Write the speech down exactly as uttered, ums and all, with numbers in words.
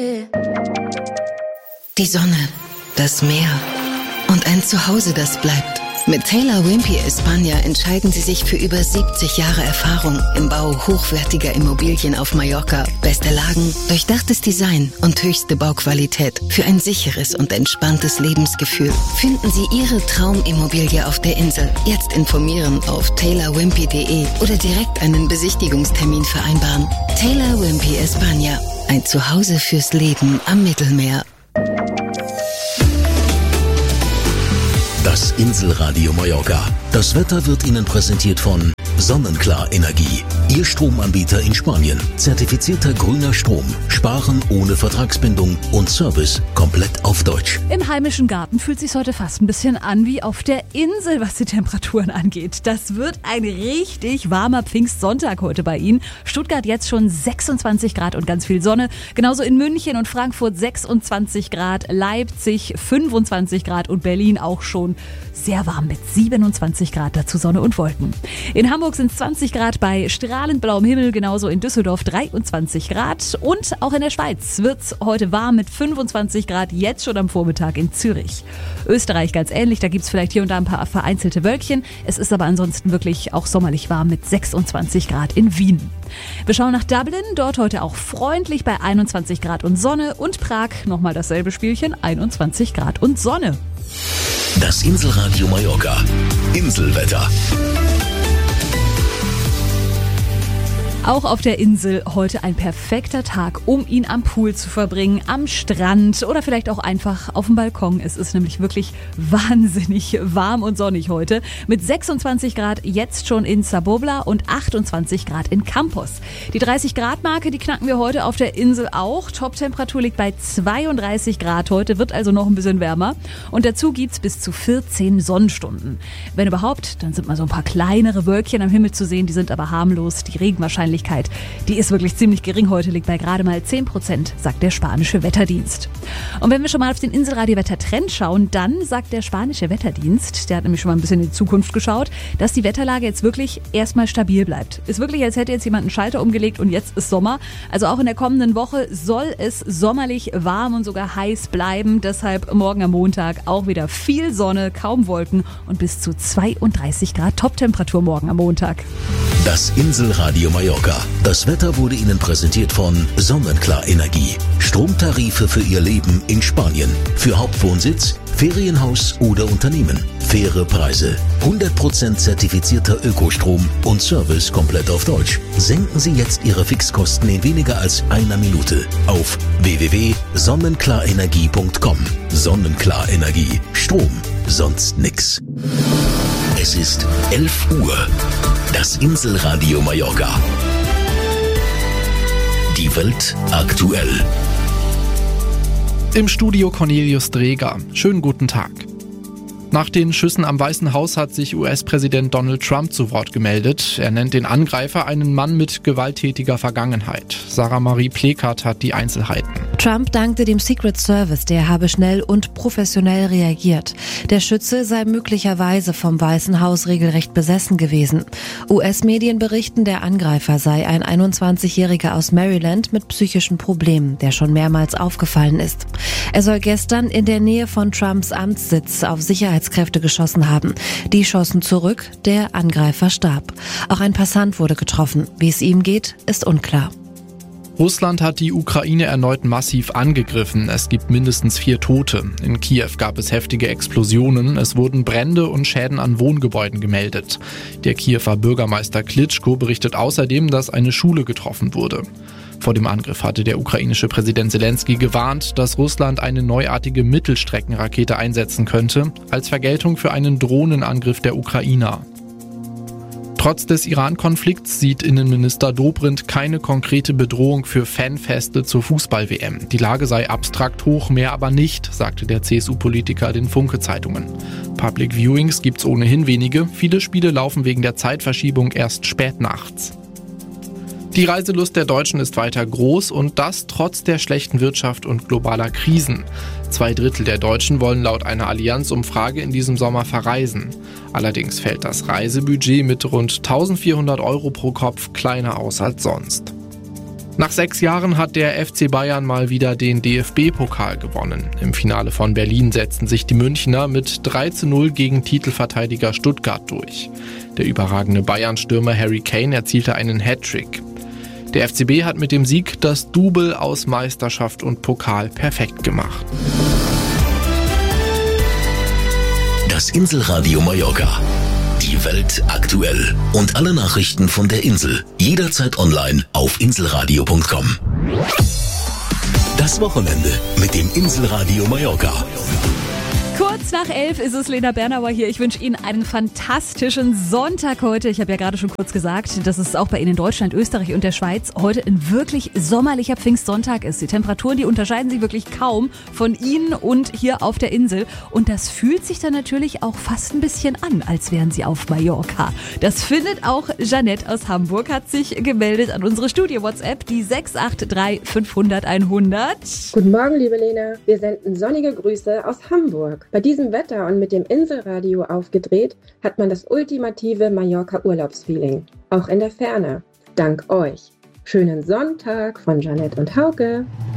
Die Sonne, das Meer und ein Zuhause, das bleibt. Mit Taylor Wimpey España entscheiden Sie sich für über siebzig Jahre Erfahrung im Bau hochwertiger Immobilien auf Mallorca. Beste Lagen, durchdachtes Design und höchste Bauqualität für ein sicheres und entspanntes Lebensgefühl. Finden Sie Ihre Traumimmobilie auf der Insel. Jetzt informieren auf taylor wimpey punkt de oder direkt einen Besichtigungstermin vereinbaren. Taylor Wimpey España, ein Zuhause fürs Leben am Mittelmeer. Das Inselradio Mallorca. Das Wetter wird Ihnen präsentiert von Sonnenklar Energie. Ihr Stromanbieter in Spanien. Zertifizierter grüner Strom. Sparen ohne Vertragsbindung und Service komplett auf Deutsch. Im heimischen Garten fühlt es sich heute fast ein bisschen an wie auf der Insel, was die Temperaturen angeht. Das wird ein richtig warmer Pfingstsonntag heute bei Ihnen. Stuttgart jetzt schon sechsundzwanzig Grad und ganz viel Sonne. Genauso in München und Frankfurt sechsundzwanzig Grad, Leipzig fünfundzwanzig Grad und Berlin auch schon sehr warm mit siebenundzwanzig Grad, dazu Sonne und Wolken. In Hamburg sind es zwanzig Grad bei strahlend blauem Himmel, genauso in Düsseldorf dreiundzwanzig Grad und auch in der Schweiz wird es heute warm mit fünfundzwanzig Grad, jetzt schon am Vormittag in Zürich. Österreich ganz ähnlich, da gibt es vielleicht hier und da ein paar vereinzelte Wölkchen, es ist aber ansonsten wirklich auch sommerlich warm mit sechsundzwanzig Grad in Wien. Wir schauen nach Dublin, dort heute auch freundlich bei einundzwanzig Grad und Sonne und Prag nochmal dasselbe Spielchen, einundzwanzig Grad und Sonne. Das Inselradio Mallorca. Inselwetter. Auch auf der Insel heute ein perfekter Tag, um ihn am Pool zu verbringen, am Strand oder vielleicht auch einfach auf dem Balkon. Es ist nämlich wirklich wahnsinnig warm und sonnig heute. Mit sechsundzwanzig Grad jetzt schon in Sabobla und achtundzwanzig Grad in Campos. Die dreißig Grad Marke, die knacken wir heute auf der Insel auch. Toptemperatur liegt bei zweiunddreißig Grad heute, wird also noch ein bisschen wärmer. Und dazu gibt's bis zu vierzehn Sonnenstunden. Wenn überhaupt, dann sind mal so ein paar kleinere Wölkchen am Himmel zu sehen, die sind aber harmlos. Die Regenwahrscheinlichkeit Die ist wirklich ziemlich gering heute, liegt bei gerade mal zehn Prozent, sagt der spanische Wetterdienst. Und wenn wir schon mal auf den Inselradio-Wettertrend schauen, dann sagt der spanische Wetterdienst, der hat nämlich schon mal ein bisschen in die Zukunft geschaut, dass die Wetterlage jetzt wirklich erstmal stabil bleibt. Ist wirklich, als hätte jetzt jemand einen Schalter umgelegt und jetzt ist Sommer. Also auch in der kommenden Woche soll es sommerlich warm und sogar heiß bleiben. Deshalb morgen am Montag auch wieder viel Sonne, kaum Wolken und bis zu zweiunddreißig Grad Toptemperatur morgen am Montag. Das Inselradio Mallorca. Das Wetter wurde Ihnen präsentiert von Sonnenklar Energie. Stromtarife für Ihr Leben in Spanien. Für Hauptwohnsitz, Ferienhaus oder Unternehmen. Faire Preise. hundert Prozent zertifizierter Ökostrom und Service komplett auf Deutsch. Senken Sie jetzt Ihre Fixkosten in weniger als einer Minute auf w w w punkt sonnenklarenergie punkt com. Sonnenklar Energie. Strom. Sonst nix. Es ist elf Uhr. Das Inselradio Mallorca. Die Welt aktuell. Im Studio Cornelius Dreger. Schönen guten Tag. Nach den Schüssen am Weißen Haus hat sich U S-Präsident Donald Trump zu Wort gemeldet. Er nennt den Angreifer einen Mann mit gewalttätiger Vergangenheit. Sarah Marie Plekert hat die Einzelheiten. Trump dankte dem Secret Service, der habe schnell und professionell reagiert. Der Schütze sei möglicherweise vom Weißen Haus regelrecht besessen gewesen. U S-Medien berichten, der Angreifer sei ein einundzwanzigjähriger aus Maryland mit psychischen Problemen, der schon mehrmals aufgefallen ist. Er soll gestern in der Nähe von Trumps Amtssitz auf Sicherheitskräfte geschossen haben. Die schossen zurück, der Angreifer starb. Auch ein Passant wurde getroffen. Wie es ihm geht, ist unklar. Russland hat die Ukraine erneut massiv angegriffen. Es gibt mindestens vier Tote. In Kiew gab es heftige Explosionen. Es wurden Brände und Schäden an Wohngebäuden gemeldet. Der Kiewer Bürgermeister Klitschko berichtet außerdem, dass eine Schule getroffen wurde. Vor dem Angriff hatte der ukrainische Präsident Zelensky gewarnt, dass Russland eine neuartige Mittelstreckenrakete einsetzen könnte, als Vergeltung für einen Drohnenangriff der Ukrainer. Trotz des Iran-Konflikts sieht Innenminister Dobrindt keine konkrete Bedrohung für Fanfeste zur Fußball-W M. Die Lage sei abstrakt hoch, mehr aber nicht, sagte der C S U-Politiker den Funke-Zeitungen. Public Viewings gibt's ohnehin wenige. Viele Spiele laufen wegen der Zeitverschiebung erst spät nachts. Die Reiselust der Deutschen ist weiter groß und das trotz der schlechten Wirtschaft und globaler Krisen. Zwei Drittel der Deutschen wollen laut einer Allianz-Umfrage in diesem Sommer verreisen. Allerdings fällt das Reisebudget mit rund eintausendvierhundert Euro pro Kopf kleiner aus als sonst. Nach sechs Jahren hat der F C Bayern mal wieder den D F B-Pokal gewonnen. Im Finale von Berlin setzten sich die Münchner mit drei zu null gegen Titelverteidiger Stuttgart durch. Der überragende Bayern-Stürmer Harry Kane erzielte einen Hattrick. Der F C B hat mit dem Sieg das Double aus Meisterschaft und Pokal perfekt gemacht. Das Inselradio Mallorca. Die Welt aktuell und alle Nachrichten von der Insel jederzeit online auf inselradio punkt com. Das Wochenende mit dem Inselradio Mallorca. Kurz nach elf ist es, Lena Bernauer hier. Ich wünsche Ihnen einen fantastischen Sonntag heute. Ich habe ja gerade schon kurz gesagt, dass es auch bei Ihnen in Deutschland, Österreich und der Schweiz heute ein wirklich sommerlicher Pfingstsonntag ist. Die Temperaturen, die unterscheiden sich wirklich kaum von Ihnen und hier auf der Insel. Und das fühlt sich dann natürlich auch fast ein bisschen an, als wären Sie auf Mallorca. Das findet auch Jeanette aus Hamburg, hat sich gemeldet an unsere Studio-WhatsApp, die sechs acht drei fünfhundert einhundert. Guten Morgen, liebe Lena. Wir senden sonnige Grüße aus Hamburg. Bei diesem Wetter und mit dem Inselradio aufgedreht, hat man das ultimative Mallorca-Urlaubsfeeling. Auch in der Ferne. Dank euch. Schönen Sonntag von Jeanette und Hauke.